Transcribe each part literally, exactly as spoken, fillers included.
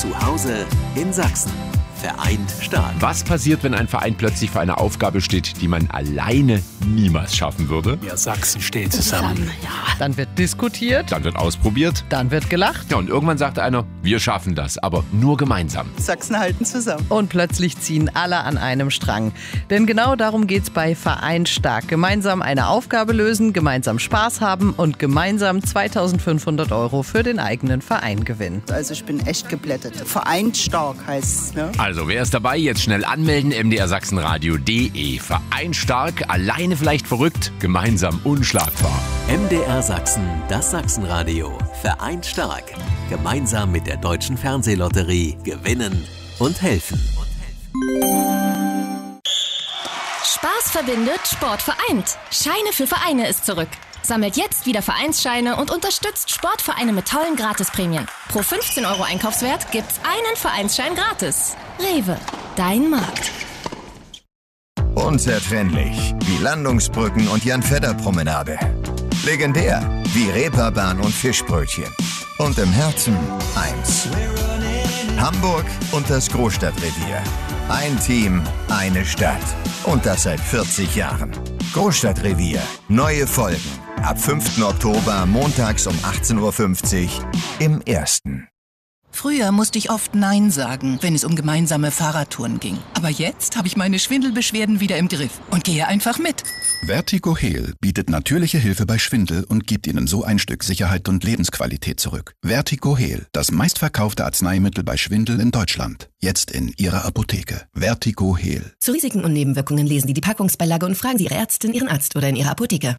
Zu Hause in Sachsen. Vereint stark. Was passiert, wenn ein Verein plötzlich vor einer Aufgabe steht, die man alleine niemals schaffen würde? Ja, Sachsen steht zusammen. Ja, dann wird diskutiert. Dann wird ausprobiert. Dann wird gelacht. Ja, und irgendwann sagt einer, wir schaffen das, aber nur gemeinsam. Sachsen halten zusammen. Und plötzlich ziehen alle an einem Strang. Denn genau darum geht's bei Vereint stark. Gemeinsam eine Aufgabe lösen, gemeinsam Spaß haben und gemeinsam zweitausendfünfhundert Euro für den eigenen Verein gewinnen. Also ich bin echt geblättert. Vereint stark heißt es, ne? Also, wer ist dabei? Jetzt schnell anmelden, m d r sachsenradio punkt d e. Vereint stark, alleine vielleicht verrückt, gemeinsam unschlagbar. M D R Sachsen, das Sachsenradio. Vereint stark. Gemeinsam mit der Deutschen Fernsehlotterie gewinnen und helfen. Spaß verbindet, Sport vereint. Scheine für Vereine ist zurück. Sammelt jetzt wieder Vereinsscheine und unterstützt Sportvereine mit tollen Gratisprämien. Pro fünfzehn Euro Einkaufswert gibt's einen Vereinsschein gratis. Rewe, dein Markt. Unzertrennlich wie Landungsbrücken und Jan-Fedder-Promenade. Legendär wie Reeperbahn und Fischbrötchen. Und im Herzen eins. Hamburg und das Großstadtrevier. Ein Team, eine Stadt. Und das seit vierzig Jahren. Großstadtrevier. Neue Folgen. Ab fünften Oktober montags um achtzehn Uhr fünfzig im Ersten. Früher musste ich oft Nein sagen, wenn es um gemeinsame Fahrradtouren ging. Aber jetzt habe ich meine Schwindelbeschwerden wieder im Griff und gehe einfach mit. Vertigo Heal bietet natürliche Hilfe bei Schwindel und gibt Ihnen so ein Stück Sicherheit und Lebensqualität zurück. Vertigo Heal, das meistverkaufte Arzneimittel bei Schwindel in Deutschland. Jetzt in Ihrer Apotheke. Vertigo Heal. Zu Risiken und Nebenwirkungen lesen Sie die Packungsbeilage und fragen Sie Ihre Ärztin, Ihren Arzt oder in Ihrer Apotheke.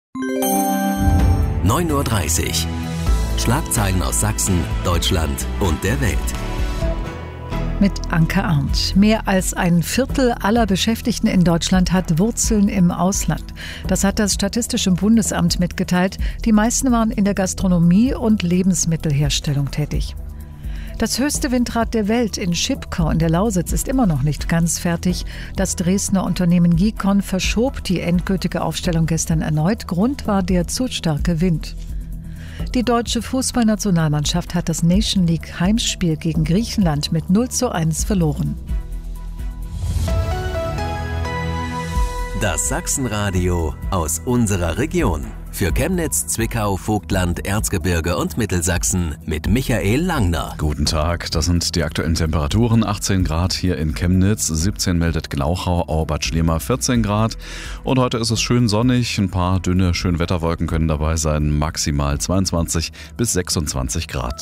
neun Uhr dreißig. Schlagzeilen aus Sachsen, Deutschland und der Welt. Mit Anke Arndt. Mehr als ein Viertel aller Beschäftigten in Deutschland hat Wurzeln im Ausland. Das hat das Statistische Bundesamt mitgeteilt. Die meisten waren in der Gastronomie und Lebensmittelherstellung tätig. Das höchste Windrad der Welt in Schipkau in der Lausitz ist immer noch nicht ganz fertig. Das Dresdner Unternehmen Gicon verschob die endgültige Aufstellung gestern erneut. Grund war der zu starke Wind. Die deutsche Fußballnationalmannschaft hat das Nation League Heimspiel gegen Griechenland mit null zu eins verloren. Das Sachsenradio aus unserer Region. Für Chemnitz, Zwickau, Vogtland, Erzgebirge und Mittelsachsen mit Michael Langner. Guten Tag, das sind die aktuellen Temperaturen. achtzehn Grad hier in Chemnitz, siebzehn meldet Glauchau, Auerbad Schlema vierzehn Grad. Und heute ist es schön sonnig, ein paar dünne Schönwetterwolken können dabei sein, maximal zweiundzwanzig bis sechsundzwanzig Grad.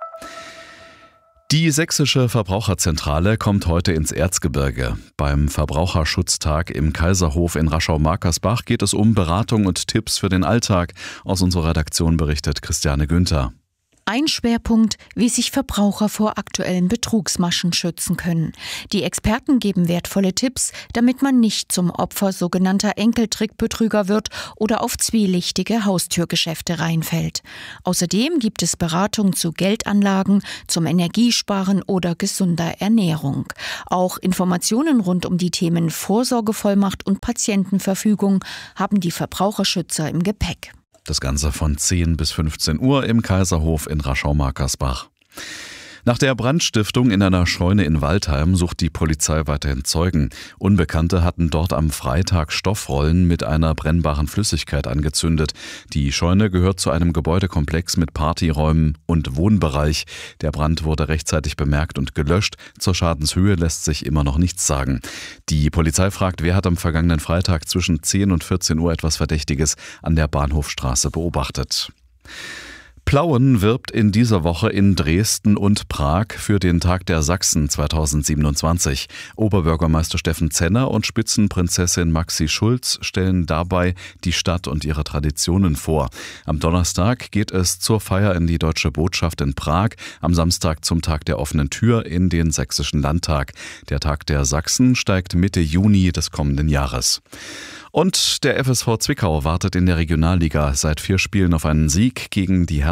Die Sächsische Verbraucherzentrale kommt heute ins Erzgebirge. Beim Verbraucherschutztag im Kaiserhof in Raschau-Markersbach geht es um Beratung und Tipps für den Alltag. Aus unserer Redaktion berichtet Christiane Günther. Ein Schwerpunkt, wie sich Verbraucher vor aktuellen Betrugsmaschen schützen können. Die Experten geben wertvolle Tipps, damit man nicht zum Opfer sogenannter Enkeltrickbetrüger wird oder auf zwielichtige Haustürgeschäfte reinfällt. Außerdem gibt es Beratung zu Geldanlagen, zum Energiesparen oder gesunder Ernährung. Auch Informationen rund um die Themen Vorsorgevollmacht und Patientenverfügung haben die Verbraucherschützer im Gepäck. Das Ganze von zehn bis fünfzehn Uhr im Kaiserhof in Raschau-Markersbach. Nach der Brandstiftung in einer Scheune in Waldheim sucht die Polizei weiterhin Zeugen. Unbekannte hatten dort am Freitag Stoffrollen mit einer brennbaren Flüssigkeit angezündet. Die Scheune gehört zu einem Gebäudekomplex mit Partyräumen und Wohnbereich. Der Brand wurde rechtzeitig bemerkt und gelöscht. Zur Schadenshöhe lässt sich immer noch nichts sagen. Die Polizei fragt, wer hat am vergangenen Freitag zwischen zehn und vierzehn Uhr etwas Verdächtiges an der Bahnhofstraße beobachtet. Plauen wirbt in dieser Woche in Dresden und Prag für den Tag der Sachsen zweitausendsiebenundzwanzig. Oberbürgermeister Steffen Zenner und Spitzenprinzessin Maxi Schulz stellen dabei die Stadt und ihre Traditionen vor. Am Donnerstag geht es zur Feier in die Deutsche Botschaft in Prag, am Samstag zum Tag der offenen Tür in den Sächsischen Landtag. Der Tag der Sachsen steigt Mitte Juni des kommenden Jahres. Und der F S V Zwickau wartet in der Regionalliga seit vier Spielen auf einen Sieg gegen die Hertha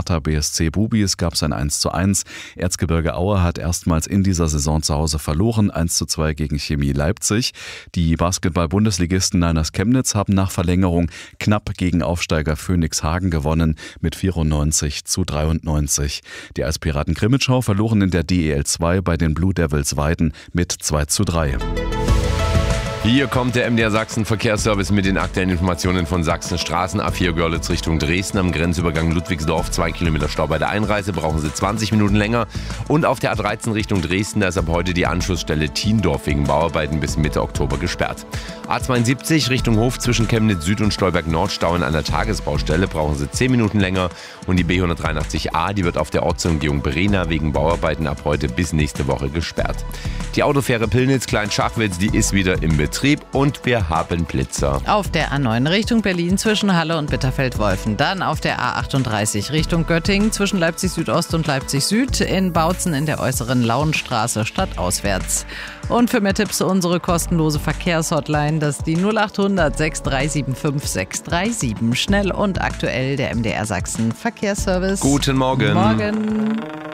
Hertha B S C Bubi. Es gab ein eins zu eins. Erzgebirge Aue hat erstmals in dieser Saison zu Hause verloren. eins zu zwei gegen Chemie Leipzig. Die Basketball-Bundesligisten Niners Chemnitz haben nach Verlängerung knapp gegen Aufsteiger Phoenix Hagen gewonnen mit vierundneunzig zu dreiundneunzig. Die Eispiraten Grimmitschau verloren in der D E L zwei bei den Blue Devils Weiden mit zwei zu drei. Hier kommt der M D R Sachsen Verkehrsservice mit den aktuellen Informationen von Sachsen. Straßen A vier Görlitz Richtung Dresden am Grenzübergang Ludwigsdorf. Zwei Kilometer Stau bei der Einreise, brauchen Sie zwanzig Minuten länger. Und auf der A dreizehn Richtung Dresden, da ist ab heute die Anschlussstelle Thiendorf wegen Bauarbeiten bis Mitte Oktober gesperrt. A zweiundsiebzig Richtung Hof zwischen Chemnitz Süd und Stolberg Nord stauen an der Tagesbaustelle, brauchen Sie zehn Minuten länger. Und die B hundertdreiundachtzig A, die wird auf der Ortsumgehung Brena wegen Bauarbeiten ab heute bis nächste Woche gesperrt. Die Autofähre Pillnitz-Klein-Schachwitz, die ist wieder im Betrieb und wir haben Blitzer. Auf der A neun Richtung Berlin zwischen Halle und Bitterfeld-Wolfen. Dann auf der A achtunddreißig Richtung Göttingen zwischen Leipzig Südost und Leipzig Süd. In Bautzen in der äußeren Lauenstraße stadtauswärts. Und für mehr Tipps unsere kostenlose Verkehrshotline, das ist die null achthundert sechs drei sieben fünf sechs drei sieben. Schnell und aktuell der M D R Sachsen Verkehrsservice. Guten Morgen. Morgen.